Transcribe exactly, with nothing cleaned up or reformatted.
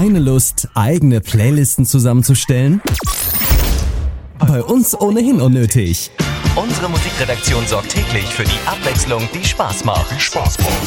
Keine Lust, eigene Playlisten zusammenzustellen? Bei uns ohnehin unnötig. Unsere Musikredaktion sorgt täglich für die Abwechslung, die Spaß macht. Spaß macht.